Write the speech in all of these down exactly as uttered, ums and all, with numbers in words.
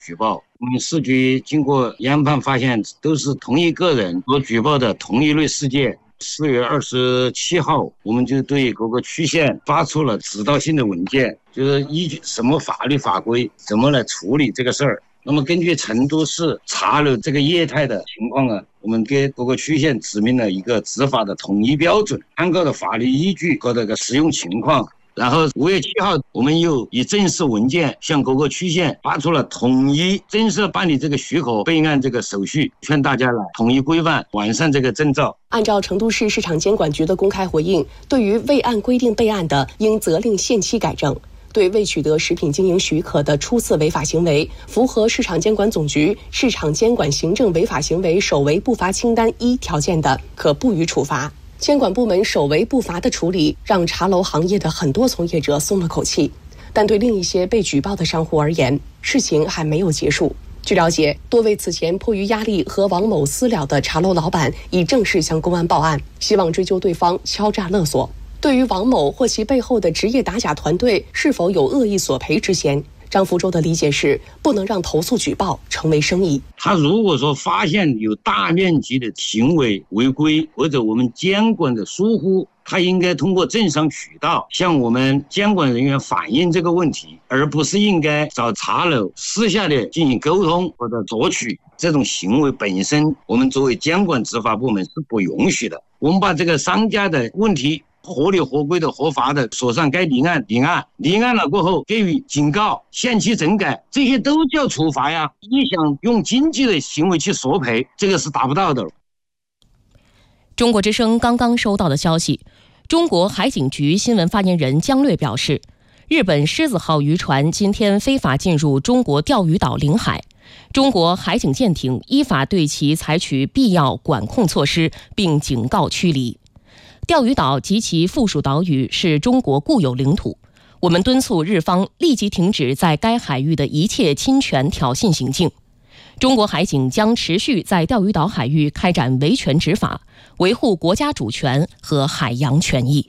举报。我们市局经过研判发现，都是同一个人所举报的同一类事件。四月二十七号，我们就对各个区县发出了指导性的文件，就是依据什么法律法规怎么来处理这个事儿。那么根据成都市茶楼这个业态的情况呢，我们给各个区县指明了一个执法的统一标准，参考的法律依据和这个实用情况。然后五月七号，我们又以正式文件向各个区县发出了统一正式办理这个许可备案这个手续，劝大家来统一规范完善这个证照。 按照成都市市场监管局的公开回应，对于未按规定备案的，应责令限期改正；对未取得食品经营许可的初次违法行为，符合市场监管总局市场监管行政违法行为首违不罚清单一条件的，可不予处罚。监管部门首违不罚的处理，让茶楼行业的很多从业者松了口气，但对另一些被举报的商户而言，事情还没有结束。据了解，多位此前迫于压力和王某私了的茶楼老板已正式向公安报案，希望追究对方敲诈勒索。对于王某或其背后的职业打假团队是否有恶意索赔之嫌，张福洲的理解是，不能让投诉举报成为生意。 他如果说发现有大面积的行为违规或者我们监管的疏忽，他应该通过正商渠道向我们监管人员反映这个问题，而不是应该找茶楼私下的进行沟通或者索取。这种行为本身，我们作为监管执法部门是不允许的。我们把这个商家的问题合理合规的合法的锁上该立案立案立案了过后给予警告限期整改，这些都叫处罚呀。你想用经济的行为去索赔，这个是达不到的。 中国之声刚刚收到的消息，中国海警局新闻发言人姜略表示，日本狮子号渔船今天非法进入中国钓鱼岛领海，中国海警舰艇依法对其采取必要管控措施，并警告驱离。钓鱼岛及其附属岛屿是中国固有领土，我们敦促日方立即停止在该海域的一切侵权挑衅行径。中国海警将持续在钓鱼岛海域开展维权执法，维护国家主权和海洋权益。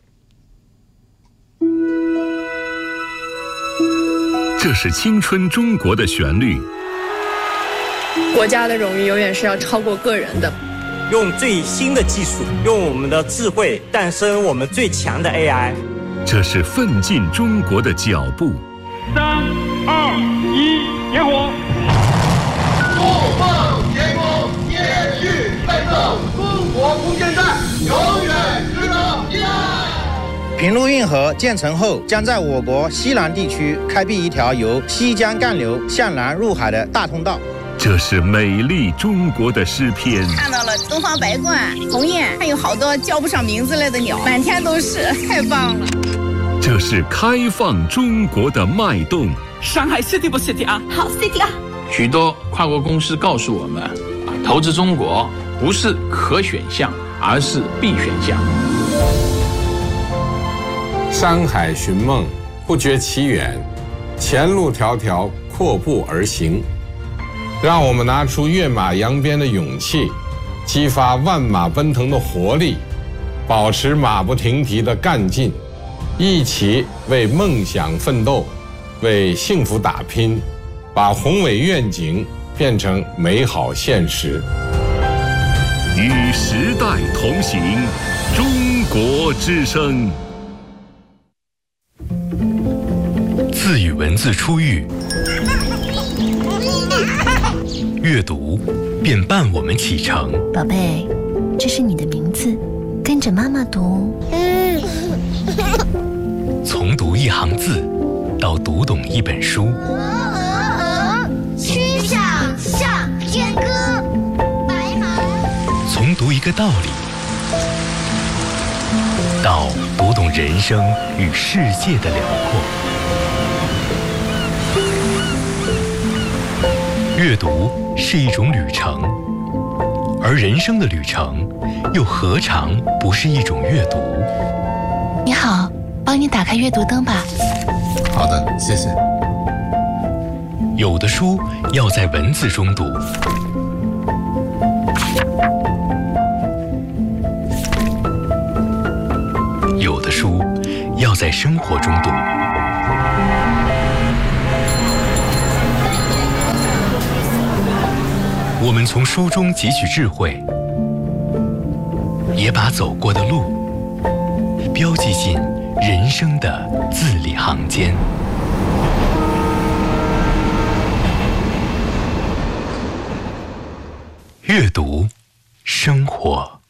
这是青春中国的旋律。 国家的荣誉永远是要超过个人的。 用最新的技术，用我们的智慧诞生我们最强的 A I。 这是奋进中国的脚步。 三二一，点火！ 不放天空，继续奋斗，中国空间站永远值得依赖。 平陆运河建成后，将在我国西南地区开辟一条由西江干流向南入海的大通道。 这是美丽中国的诗篇。 看到了东方白鹳、鸿雁，还有好多叫不上名字来的鸟，满天都是，太棒了。 这是开放中国的脉动。 上海 City 不 City 啊？ 好 City 啊！ 许多跨国公司告诉我们，投资中国不是可选项，而是必选项。 山海寻梦，不觉其远，前路迢迢，阔步而行。让我们拿出跃马扬鞭的勇气，激发万马奔腾的活力，保持马不停蹄的干劲，一起为梦想奋斗，为幸福打拼，把宏伟愿景变成美好现实。 与时代同行，中国之声。 字与文字初遇，阅读便伴我们启程。 宝贝，这是你的名字，跟着妈妈读。 从读一行字到读懂一本书， 曲项向天歌，白马。 从读一个道理到读懂人生与世界的辽阔。阅读是一种旅程，而人生的旅程又何尝不是一种阅读？ 你好，帮你打开阅读灯吧。 好的，谢谢。 有的书要在文字中读，有的书要在生活中读。 我们从书中汲取智慧，也把走过的路标记进人生的字里行间。阅读，生活。